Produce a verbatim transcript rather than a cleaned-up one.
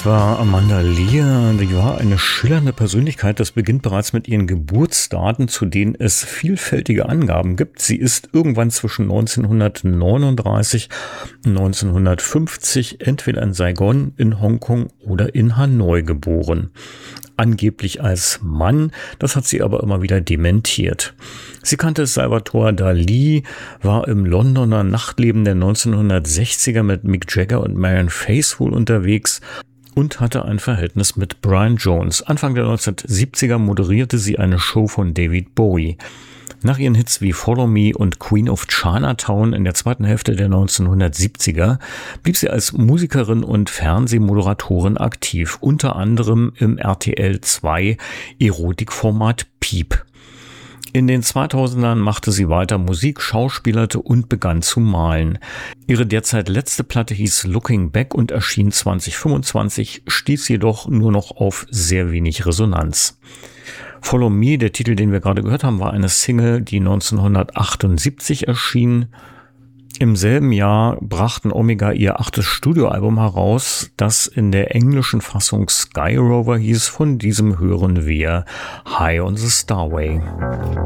Das war Amanda Lear. Die war eine schillernde Persönlichkeit. Das beginnt bereits mit ihren Geburtsdaten, zu denen es vielfältige Angaben gibt. Sie ist irgendwann zwischen neunzehnhundertneununddreißig und neunzehnhundertfünfzig entweder in Saigon, in Hongkong oder in Hanoi geboren. Angeblich als Mann, das hat sie aber immer wieder dementiert. Sie kannte Salvador Dalí, war im Londoner Nachtleben der neunzehnhundertsechziger mit Mick Jagger und Marianne Faithfull unterwegs und hatte ein Verhältnis mit Brian Jones. Anfang der neunzehnhundertsiebziger moderierte sie eine Show von David Bowie. Nach ihren Hits wie Follow Me und Queen of Chinatown in der zweiten Hälfte der neunzehnhundertsiebziger blieb sie als Musikerin und Fernsehmoderatorin aktiv, unter anderem im R T L zwei Erotikformat Piep. In den zweitausendern machte sie weiter Musik, schauspielerte und begann zu malen. Ihre derzeit letzte Platte hieß Looking Back und erschien zweitausendfünfundzwanzig, stieß jedoch nur noch auf sehr wenig Resonanz. Follow Me, der Titel, den wir gerade gehört haben, war eine Single, die neunzehnhundertachtundsiebzig erschien. Im selben Jahr brachten Omega ihr achtes Studioalbum heraus, das in der englischen Fassung Sky Rover hieß. Von diesem hören wir High on the Starway.